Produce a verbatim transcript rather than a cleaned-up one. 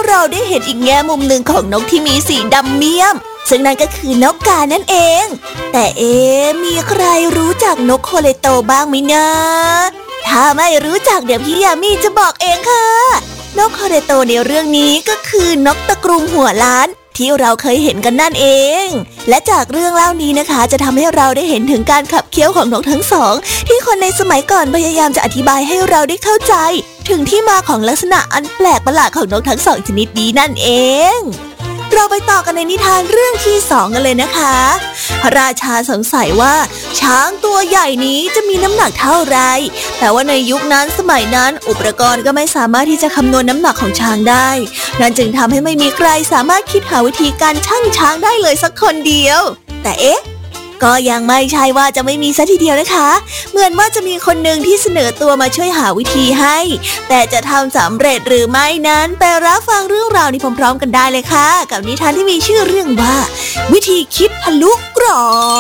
เราได้เห็นอีกแง่มุมหนึ่งของนกที่มีสีดำเมี่ยมซึ่งนั่นก็คือนกกานั่นเองแต่เอ๊ะมีใครรู้จักนกโคเลโตบ้างไหมนะถ้าไม่รู้จักเดี๋ยวพี่ยามีจะบอกเองค่ะนกโคเลโตในเรื่องนี้ก็คือนกตะกรุมหัวล้านที่เราเคยเห็นกันนั่นเองและจากเรื่องเล่านี้นะคะจะทำให้เราได้เห็นถึงการขับเคี้ยวของนกทั้งสองที่คนในสมัยก่อนพยายามจะอธิบายให้เราได้เข้าใจถึงที่มาของลักษณะอันแปลกประหลาดของนกทั้งสองชนิดนี้นั่นเองเราไปต่อกันในนิทานเรื่องที่สองกันเลยนะคะพระราชาสงสัยว่าช้างตัวใหญ่นี้จะมีน้ำหนักเท่าไรแต่ว่าในยุคนั้นสมัยนั้นอุปกรณ์ก็ไม่สามารถที่จะคำนวณน้ำหนักของช้างได้นั่นจึงทำให้ไม่มีใครสามารถคิดหาวิธีการชั่งช้างได้เลยสักคนเดียวแต่เอ๊ะก็ยังไม่ใช่ว่าจะไม่มีซะทีเดียวนะคะเหมือนว่าจะมีคนหนึ่งที่เสนอตัวมาช่วยหาวิธีให้แต่จะทำสำเร็จหรือไม่นั้นไปรับฟังเรื่องราวนี้พร้อมๆกันได้เลยค่ะกับนิทานที่มีชื่อเรื่องว่าวิธีคิดทะลุกรอ